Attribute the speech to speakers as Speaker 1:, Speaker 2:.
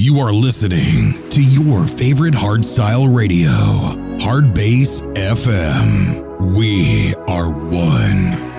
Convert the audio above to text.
Speaker 1: You are listening to your favorite hardstyle radio, Hard Bass FM. We are one.